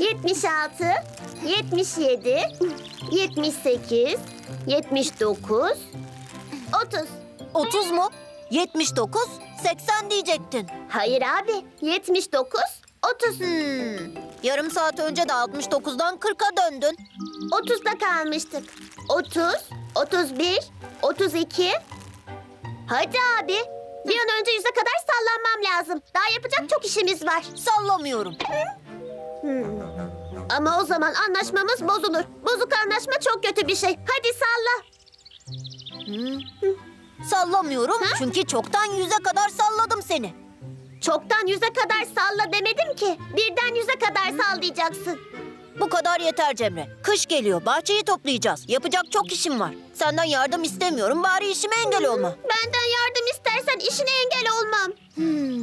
76, 77, 78, 79, 30. 30 mu? 79, 80 diyecektin. Hayır abi, 79, 30. Yarım saat önce de 69'dan 40'a döndün. 30'da kalmıştık. 30, 31, 32. Hadi abi. Bir an önce 100'e kadar sallanmam lazım. Daha yapacak çok işimiz var. Sallamıyorum. Ama o zaman anlaşmamız bozulur. Bozuk anlaşma çok kötü bir şey. Hadi salla. Sallamıyorum çünkü çoktan 100'e kadar salladım seni. Çoktan 100'e kadar salla demedim ki. Birden 100'e kadar sallayacaksın. Bu kadar yeter Cemre. Kış geliyor, bahçeyi toplayacağız. Yapacak çok işim var. Senden yardım istemiyorum, bari işime engel olma. Benden yardım istersen işine engel olmam.